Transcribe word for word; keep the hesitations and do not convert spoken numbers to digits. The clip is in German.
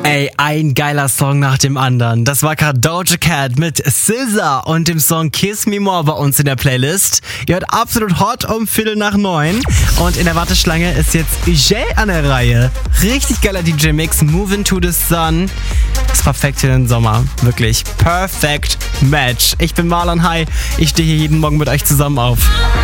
Ey, ein geiler Song nach dem anderen. Das war gerade Doja Cat mit S Z A und dem Song Kiss Me More bei uns in der Playlist. Ihr hört absolut hot um Viertel nach neun. Und in der Warteschlange ist jetzt Jay an der Reihe. Richtig geiler D J-Mix, Moving to the Sun. Das ist perfekt für den Sommer. Wirklich. Perfect Match. Ich bin Marlon High. Ich stehe hier jeden Morgen mit euch zusammen auf.